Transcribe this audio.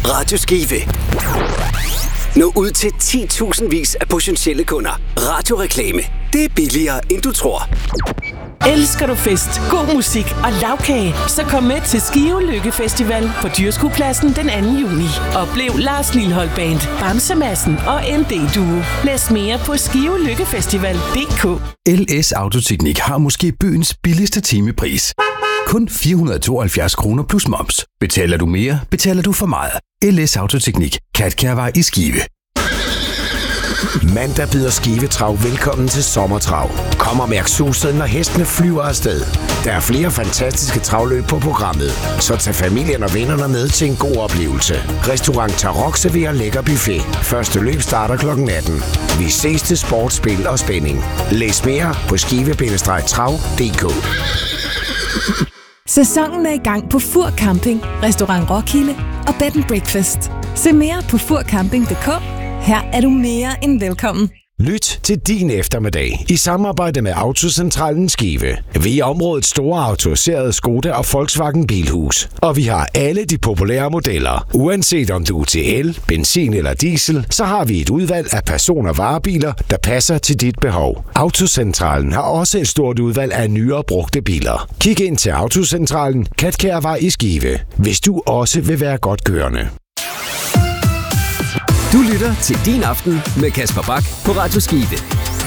Radio Skive. Nå ud til 10.000 af potentielle kunder. Radioreklame. Det er billigere, end du tror. Elsker du fest, god musik og lagkage, så kom med til Skive Lykke Festival på Dyrskupladsen den 2. juni. Oplev Lars Lilholt Band, Bamsemassen og ND Duo. Læs mere på skivelykkefestival.dk. LS Autoteknik har måske byens billigste timepris. Kun 472 kroner plus moms. Betaler du mere, betaler du for meget. LS Autoteknik. Katkærvej i Skive. Mandag byder Skive Trav velkommen til sommertrav. Kom og mærk suset, når hestene flyver afsted. Der er flere fantastiske travløb på programmet, så tag familien og vennerne med til en god oplevelse. Restaurant Tarok serverer lækker buffet. Første løb starter kl. 18. Vi ses til sport, spil og spænding. Læs mere på skive-trav.dk. Sæsonen er i gang på Fur Camping, Restaurant Roskilde og Bed & Breakfast. Se mere på furcamping.dk. Her er du mere end velkommen. Lyt til din eftermiddag i samarbejde med Autocentralen Skive. Vi er områdets store autoriserede Skoda og Volkswagen bilhus. Og vi har alle de populære modeller. Uanset om du er til el, benzin eller diesel, så har vi et udvalg af person- og varebiler, der passer til dit behov. Autocentralen har også et stort udvalg af nyere brugte biler. Kig ind til Autocentralen, Katkærvej i Skive, hvis du også vil være godt kørende. Du lytter til Din Aften med Kasper Bak på Radio Skive.